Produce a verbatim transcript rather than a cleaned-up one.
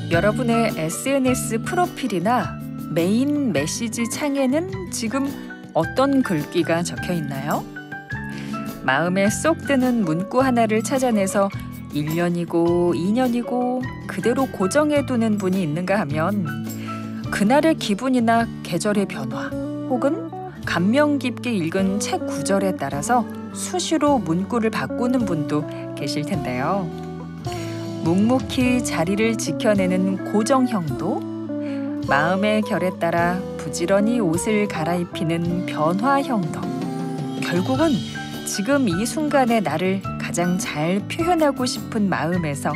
여러분의 에스엔에스 프로필이나 메인 메시지 창에는 지금 어떤 글귀가 적혀 있나요? 마음에 쏙 드는 문구 하나를 찾아내서 일 년이고 이 년이고 그대로 고정해두는 분이 있는가 하면 그날의 기분이나 계절의 변화 혹은 감명 깊게 읽은 책 구절에 따라서 수시로 문구를 바꾸는 분도 계실 텐데요. 묵묵히 자리를 지켜내는 고정형도 마음의 결에 따라 부지런히 옷을 갈아입히는 변화형도 결국은 지금 이 순간의 나를 가장 잘 표현하고 싶은 마음에서